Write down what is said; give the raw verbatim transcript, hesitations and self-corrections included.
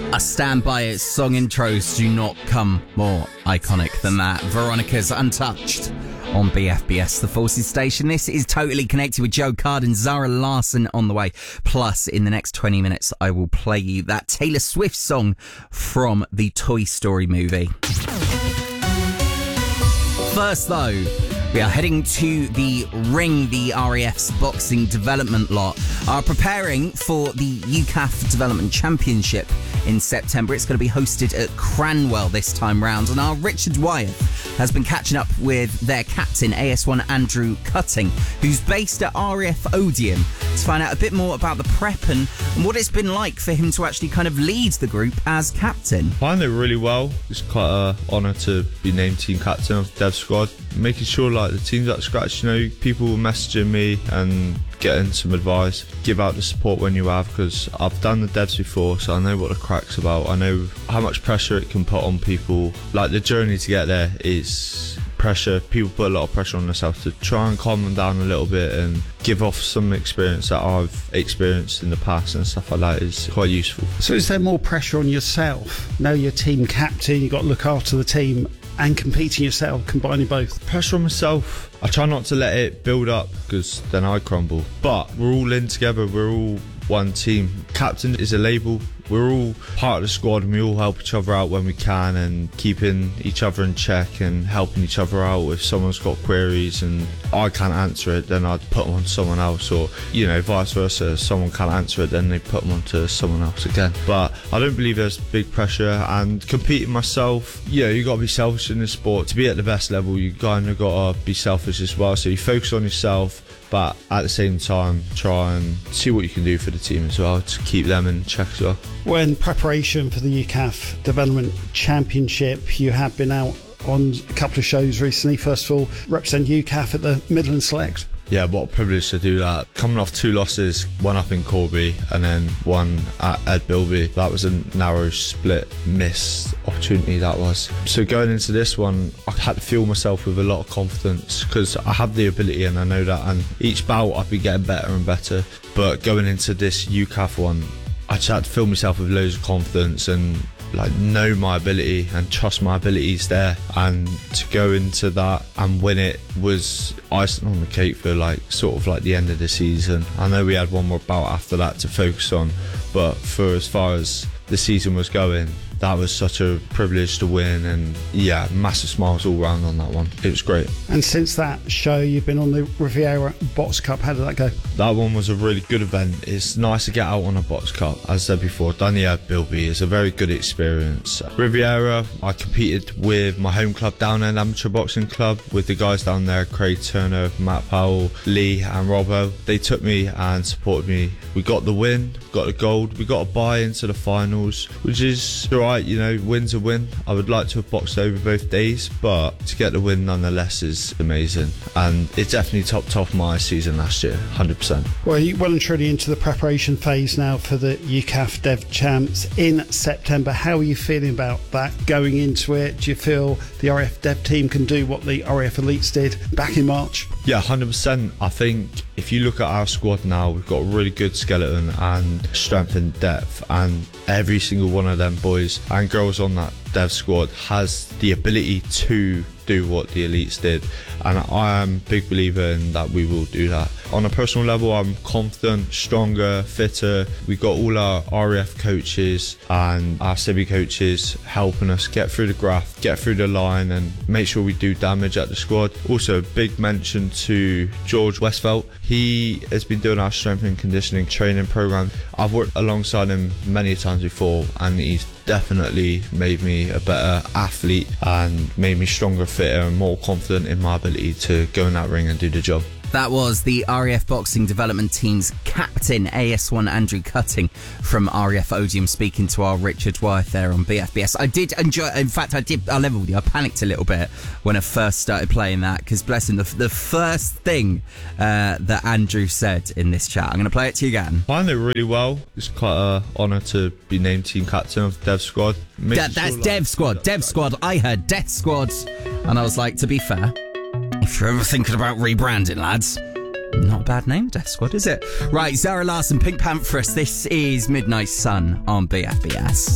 I stand by it. Song intros do not come more iconic than that. Veronica's Untouched on B F B S, the Forces station. This is Totally Connected with Joe Card and Zara Larsson on the way. Plus, in the next twenty minutes, I will play you that Taylor Swift song from the Toy Story movie. First, though, we are heading to the Ring, the R A F's boxing development lot, are preparing for the U C A F Development Championship in September. It's going to be hosted at Cranwell this time round, and our Richard Wyeth has been catching up with their captain, A S one Andrew Cutting, who's based at R A F Odeum, to find out a bit more about the prep and, and what it's been like for him to actually kind of lead the group as captain. I find it really well. It's quite an honour to be named team captain of the Dev squad. Making sure like the team's at scratch, you know, people messaging me and getting some advice, give out the support when you have, because I've done the devs before, so I know what the crack's about. I know how much pressure it can put on people. Like, the journey to get there is pressure. People put a lot of pressure on themselves. To try and calm them down a little bit and give off some experience that I've experienced in the past and stuff like that is quite useful. So is there more pressure on yourself? Now you're team captain, you've got to look after the team and competing yourself, combining both? Pressure on myself. I try not to let it build up, because then I crumble. But we're all in together, we're all one team. Captain is a label. We're all part of the squad and we all help each other out when we can, and keeping each other in check and helping each other out. If someone's got queries and I can't answer it, then I'd put them on someone else, or, you know, vice versa. If someone can't answer it, then they put them on to someone else again. But I don't believe there's big pressure, and competing myself, you know, you got to be selfish in this sport. To be at the best level, you kind of got to be selfish as well. So you focus on yourself, but at the same time try and see what you can do for the team as well, to keep them in check as well. When preparation for the U C A F Development Championship, you have been out on a couple of shows recently. First of all, represent U C A F at the Midland Select. Yeah, what a privilege to do that. Coming off two losses, one up in Corby and then one at Ed Bilby. That was a narrow split missed opportunity, that was. So going into this one, I had to fuel myself with a lot of confidence, because I have the ability and I know that, and each bout I've been getting better and better. But going into this U C A F one, I just had to fill myself with loads of confidence and like know my ability and trust my abilities there, and to go into that and win it was icing on the cake for like sort of like the end of the season. I know we had one more bout after that to focus on, but for as far as the season was going, that was such a privilege to win, and yeah, massive smiles all round on that one. It was great. And since that show, you've been on the Riviera Box Cup. How did that go? That one was a really good event. It's nice to get out on a Box Cup. As I said before, done the Ed Bilby. It's a very good experience. Riviera, I competed with my home club, Downend Amateur Boxing Club, with the guys down there, Craig Turner, Matt Powell, Lee and Robbo. They took me and supported me. We got the win, got the gold, we got a bye into the finals, which is alright, you know, win's a win. I would like to have boxed over both days, but to get the win nonetheless is amazing, and it definitely topped off my season last year, one hundred percent. Well, you're well and truly into the preparation phase now for the U C A F Dev Champs in September. How are you feeling about that going into it? Do you feel the R A F Dev team can do what the R A F Elites did back in March? Yeah, one hundred percent. I think if you look at our squad now, we've got a really good skeleton and strength and depth, and every single one of them boys and girls on that dev squad has the ability to do what the elites did, and I am a big believer in that we will do that. On a personal level, I'm confident, stronger, fitter. We've got all our R A F coaches and our semi coaches helping us get through the graft, get through the line and make sure we do damage at the squad. Also, a big mention to George Westfelt. He has been doing our strength and conditioning training program. I've worked alongside him many times before, and he's definitely made me a better athlete and made me stronger, fitter and more confident in my ability to go in that ring and do the job. That was the R A F Boxing Development Team's captain, A S one Andrew Cutting from R A F Odeum, speaking to our Richard Wyeth there on B F B S. I did enjoy, in fact, I did, I level with you, I panicked a little bit when I first started playing that, because bless him, the, the first thing uh, that Andrew said in this chat, I'm going to play it to you again. I find it really well. It's quite an honour to be named team captain of the Dev Squad. Da, that's sure Dev like, Squad, Dev Squad. I heard Death Squad, and I was like, to be fair, if you're ever thinking about rebranding, lads, not a bad name, Death Squad, is it? Right, Zara Larsson, Pink Pantheress. This is Midnight Sun on B F B S.